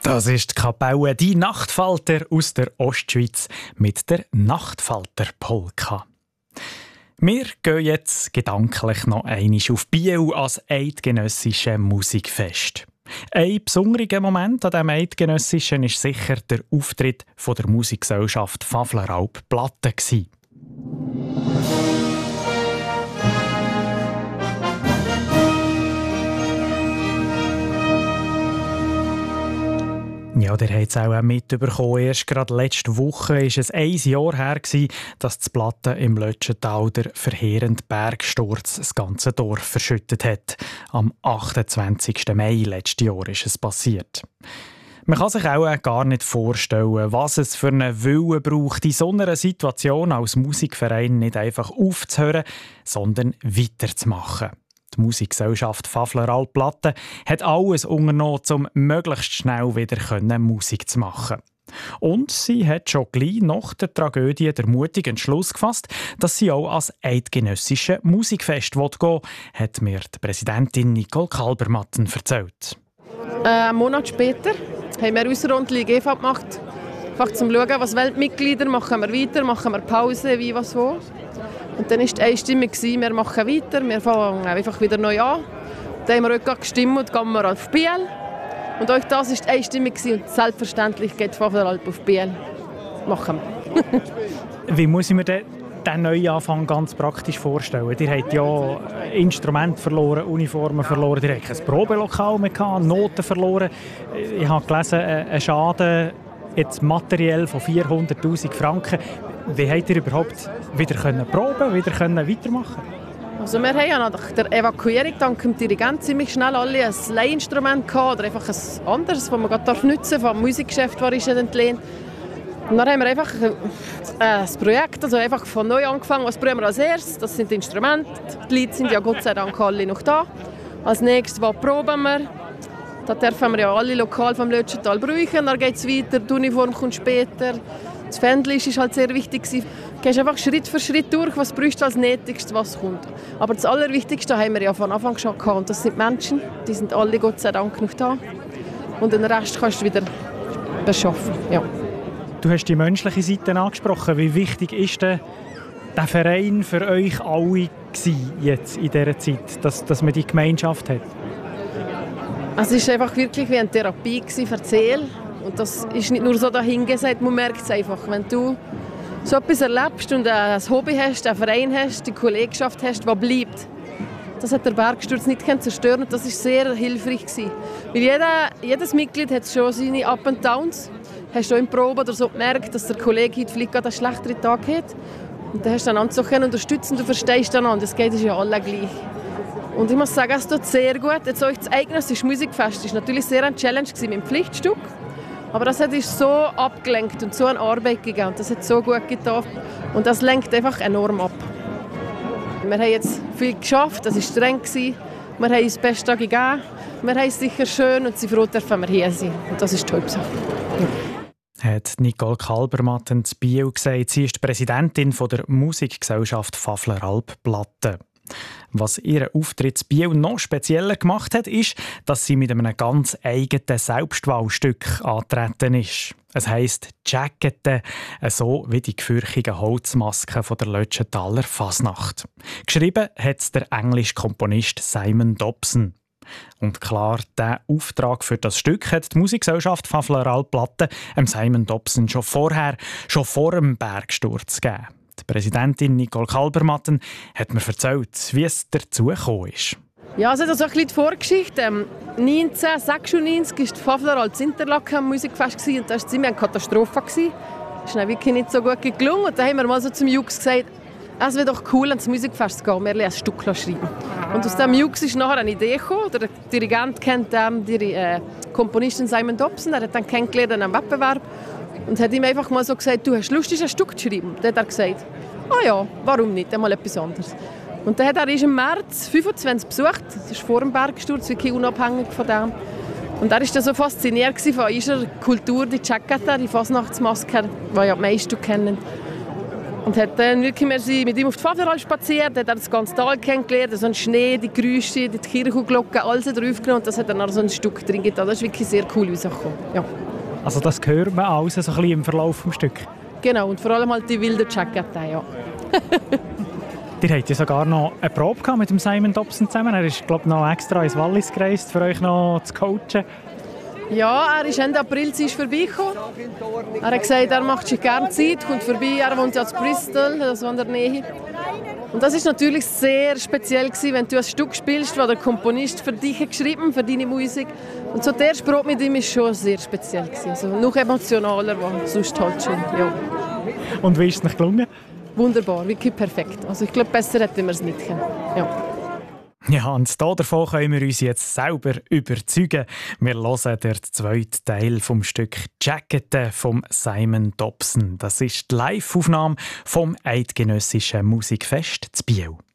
Das ist die Kapelle «Die Nachtfalter» aus der Ostschweiz mit der Nachtfalter-Polka. Wir gehen jetzt gedanklich noch einmal auf Biel als eidgenössische Musikfest. Ein besonderer Moment an diesem Eidgenössischen war sicher der Auftritt von der Musikgesellschaft Pfafleralp Platte. Ja, ihr habt es auch mitbekommen. Erst gerade letzte Woche war es 1 Jahr her, dass das Platten im Lötschental der verheerende Bergsturz das ganze Dorf verschüttet hat. Am 28. Mai letztes Jahr ist es passiert. Man kann sich auch gar nicht vorstellen, was es für einen Willen braucht, in so einer Situation als Musikverein nicht einfach aufzuhören, sondern weiterzumachen. Die Musikgesellschaft Pfafleralp Platte hat alles unternommen, um möglichst schnell wieder Musik zu machen. Und sie hat schon gleich nach der Tragödie den mutigen Entschluss gefasst, dass sie auch als eidgenössische Musikfest gehen will, hat mir die Präsidentin Nicole Kalbermatten erzählt. Einen Monat später haben wir unsere Runde GV gemacht, einfach zum Schauen, was Weltmitglieder machen wir weiter, machen wir Pause, wie, was, wo. Und dann war die Einstimmung, wir machen weiter, wir fangen einfach wieder neu an. Dann haben wir heute gestimmt und gehen wir auf Biel. Und auch das war die Einstimmung und selbstverständlich geht Pfafleralp auf Biel. Machen wir. Wie muss ich mir den Neuanfang ganz praktisch vorstellen? Ihr habt ja Instrumente verloren, Uniformen verloren, ihr habt kein Probelokal mehr gehabt, Noten verloren. Ich habe gelesen, ein Schaden jetzt materiell von 400'000 Franken. Wie habt ihr überhaupt wieder proben, wieder weitermachen? Also wir haben ja nach der Evakuierung dank dem Dirigent ziemlich schnell alle ein Leihinstrument gehabt, oder einfach ein anderes, das man gerade nutzen darf, vom Musikgeschäft, das ist entlehnt. Und dann haben wir einfach ein Projekt, also einfach von neu angefangen. Was brauchen wir als erstes? Das sind die Instrumente. Die Leute sind ja Gott sei Dank alle noch da. Als nächstes, was proben wir? Da dürfen wir ja alle lokal vom Lötschental brauchen. Dann geht es weiter, die Uniform kommt später. Das Fändchen war halt sehr wichtig. Du gehst einfach Schritt für Schritt durch, was brauchst du als Nötigstes, was kommt. Aber das Allerwichtigste haben wir ja von Anfang schon gehabt. Und das sind Menschen, die sind alle Gott sei Dank noch da. Und den Rest kannst du wieder beschaffen. Ja. Du hast die menschliche Seite angesprochen. Wie wichtig ist der Verein für euch alle jetzt in dieser Zeit, dass man die Gemeinschaft hat? Es war einfach wirklich wie eine Therapie für die Seele. Und das ist nicht nur so dahingesagt, man merkt es einfach. Wenn du so etwas erlebst und ein Hobby hast, einen Verein hast, die Kollegschaft hast, die bleibt, das hat der Bergsturz nicht zerstören und das war sehr hilfreich. Weil jedes Mitglied hat schon seine Up and Downs. Hast du auch im Probe oder so gemerkt, dass der Kollege heute vielleicht gerade einen schlechteren Tag hat. Und dann hast du einander so unterstützen, du verstehst einander. Das geht ja alle gleich. Und ich muss sagen, es tut sehr gut. Jetzt auch das eidgenössische Musikfest war natürlich sehr eine Challenge mit dem Pflichtstück. Aber das hat uns so abgelenkt und so eine Arbeit gegeben. Und das hat so gut getan. Und das lenkt einfach enorm ab. Wir haben jetzt viel geschafft, das war streng. Wir haben uns das Beste gegeben. Wir haben es sicher schön und sind froh, dürfen wir hier sein. Und das ist die Hauptsache. Hat Nicole Kalbermatten zu Biel gesagt. Sie ist die Präsidentin der Musikgesellschaft Pfafleralp Platte. Was ihren Auftritt in Biel noch spezieller gemacht hat, ist, dass sie mit einem ganz eigenen Selbstwahlstück angetreten ist. Es heisst «Jackete», so wie die gefürchigen Holzmasken von der Lötschentaler Fasnacht. Geschrieben hat es der englische Komponist Simon Dobson. Und klar, diesen Auftrag für das Stück hat die Musikgesellschaft Pfafleralp Platte Simon Dobson schon vor dem Bergsturz gegeben. Die Präsidentin Nicole Kalbermatten hat mir erzählt, wie es dazu gekommen ist. Ja, also das ist ein bisschen die Vorgeschichte. 1996 war die Pfafleralp Interlaken am Musikfest und das war ziemlich eine Katastrophe. Das ist wirklich nicht so gut gelungen. Und da haben wir mal so zum Jux gesagt, es wäre doch cool, ans Musikfest zu gehen, wir ein Stück schreiben. Und aus diesem Jux ist nachher eine Idee gekommen. Der Dirigent kennt den Komponisten Simon Dobson, er hat dann kennengelernt an einem Wettbewerb. Und hat ihm einfach mal so gesagt, du hast Lust, ein Stück zu schreiben? Dann hat er gesagt, ja, warum nicht, einmal etwas anderes. Und dann hat er im März 25 besucht, das ist vor dem Bergsturz, wirklich unabhängig von dem. Und er war dann so fasziniert von unserer Kultur, die Jackette, die Fasnachtsmaske, die ja die meisten kennen. Und hat dann wirklich mit ihm auf die Pfafferalp spaziert, hat das ganze Tal kennengelernt, so einen Schnee, die Geräusche, die Kirchenglocken, alles draufgenommen und das hat dann auch so ein Stück drin getan. Das ist wirklich sehr cool rausgekommen. Ja. Also das hört man alles so ein bisschen im Verlauf des Stücks? Genau, und vor allem halt die wilden Jackette, ja. Ihr hattet ja sogar noch eine Probe gehabt mit dem Simon Dobson zusammen. Er ist, glaube ich, noch extra ins Wallis gereist, für euch noch zu coachen. Ja, er ist Ende April vorbeigekommen. Er hat gesagt, er macht sich gerne Zeit, kommt vorbei. Er wohnt ja in Bristol, also in der Nähe. Und das ist natürlich sehr speziell gewesen, wenn du ein Stück spielst, das der Komponist für dich hat geschrieben, für deine Musik. Und so der Probe mit ihm ist schon sehr speziell gewesen. Also noch emotionaler, als sonst halt schon. Ja. Und wie ist es nicht gelungen? Wunderbar, wirklich perfekt. Also ich glaube, besser hätten wir es nicht können. Ja. Ja, und davon können wir uns jetzt selber überzeugen. Wir hören den zweiten Teil vom Stück «Jackette» von Simon Dobson. Das ist die Live-Aufnahme vom Eidgenössischen Musikfest zu Biel.